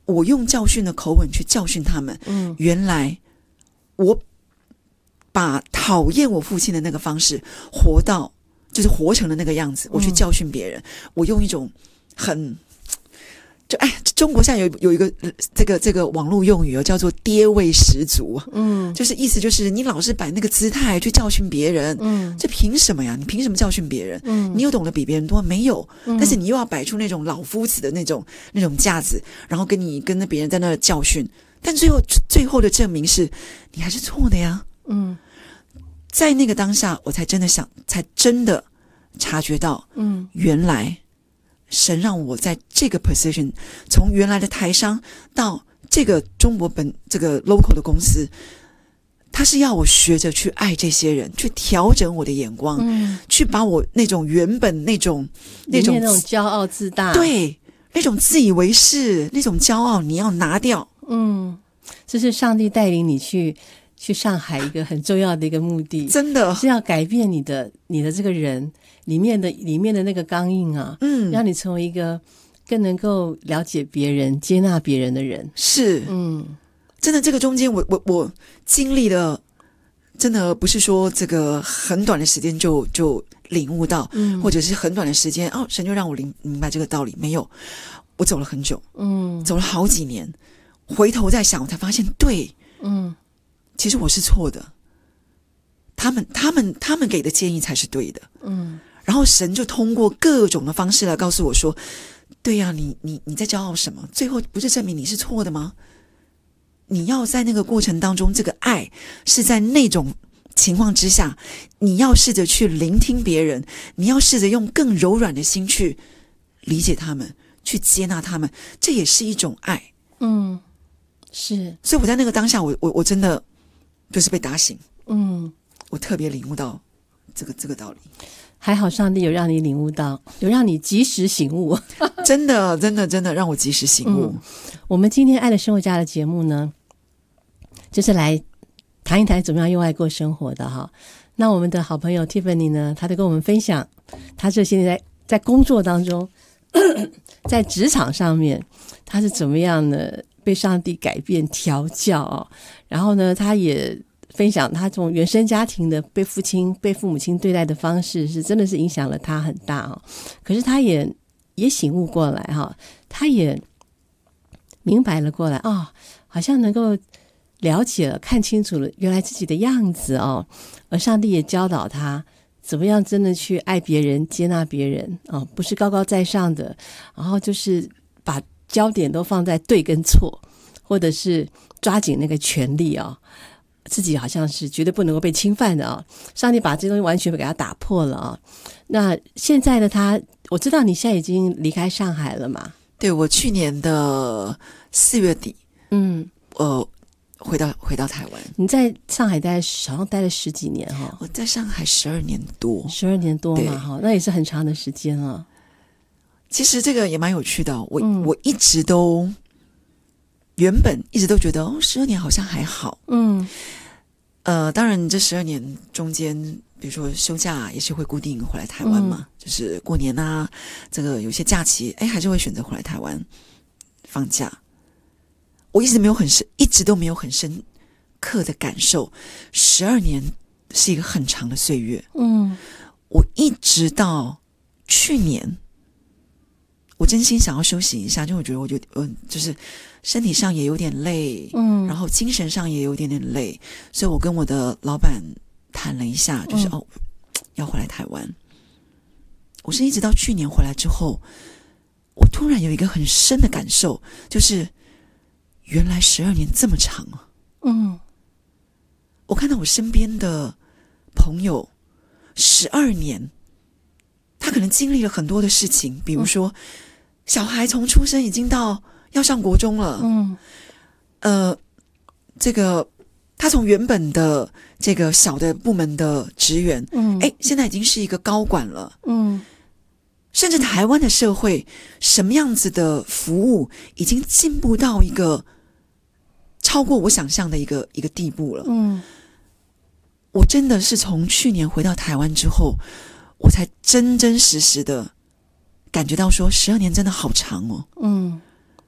我用教训的口吻去教训他们，原来我把讨厌我父亲的那个方式就是活成了那个样子，我去教训别人，我用一种很中国现在有一个这个网络用语叫做爹味十足，就是意思就是你老是摆那个姿态去教训别人，这凭什么呀？你凭什么教训别人？你有懂得比别人多没有？但是你又要摆出那种老夫子的那种架子，然后跟那别人在那教训，但最后的证明是你还是错的呀。在那个当下，我才真的察觉到，原来神让我在这个 position， 从原来的台商到这个中国这个 local 的公司，他是要我学着去爱这些人，去调整我的眼光，去把我那种原本那种骄傲自大， 对，那种自以为是，那种骄傲，你要拿掉。 这是上帝带领你去上海一个很重要的一个目的， 真的是要改变你的这个人里面的那个刚硬啊，让你成为一个更能够了解别人、接纳别人的人。 是，真的，这个中间我经历了，真的不是说这个很短的时间就领悟到，或者是很短的时间神就让我明白这个道理，没有，我走了很久，走了好几年，回头再想，我才发现，对，其实我是错的，他们给的建议才是对的，然后神就通过各种的方式来告诉我说，对呀，你在骄傲什么？最后不是证明你是错的吗？你要在那个过程当中，这个爱是在那种情况之下，你要试着去聆听别人，你要试着用更柔软的心去理解他们，去接纳他们，这也是一种爱。 是。所以我在那个当下，我真的就是被打醒。我特别领悟到这个道理。 还好上帝有让你领悟到，有让你及时醒悟。 真的让我及时醒悟。 我们今天爱的生活家的节目呢，就是来谈一谈怎么样用爱过生活的哈。那我们的好朋友 Tiffany 呢，她就跟我们分享她这些年在工作当中在职场上面她是怎么样的被上帝改变调教然后呢她也分享她从原生家庭的被父母亲对待的方式是真的是影响了她很大可是她也醒悟过来她也明白了过来好像能够了解了看清楚了原来自己的样子而上帝也教导她怎么样真的去爱别人接纳别人不是高高在上的，然后就是把焦点都放在对跟错，或者是抓紧那个权利自己好像是绝对不能够被侵犯的上帝把这些东西完全给他打破了那现在的他，我知道你现在已经离开上海了嘛？ 对，我去年的4月底回到台湾。 你在上海好像待了10几年我在上海12年多嘛那也是很长的时间了。 其实这个也蛮有趣的我一直都原本一直都觉得12年好像还好当然这12年中间比如说休假也是会固定回来台湾嘛就是过年这个有些假期还是会选择回来台湾放假。我一直都没有很深刻的感受12年是一个很长的岁月我一直到去年我真心想要休息一下，就我觉得就是身体上也有点累然后精神上也有点累，所以我跟我的老板谈了一下就是要回来台湾。我是一直到去年回来之后，我突然有一个很深的感受，就是原来12年这么长我看到我身边的朋友12年他可能经历了很多的事情，比如说小孩从出生已经到要上国中了这个他从原本的这个小的部门的职员现在已经是一个高管了甚至台湾的社会什么样子的服务已经进步到一个超过我想象的一个地步了我真的是从去年回到台湾之后，我才真真实实的感觉到说12年真的好长